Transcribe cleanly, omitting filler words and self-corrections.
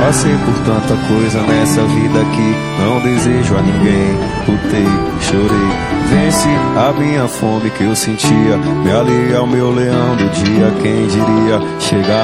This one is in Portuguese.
Passei por tanta coisa nessa vida que não desejo a ninguém. Lutei, chorei, venci a minha fome que eu sentia. Me aliei ao meu leão do dia, quem diria chegar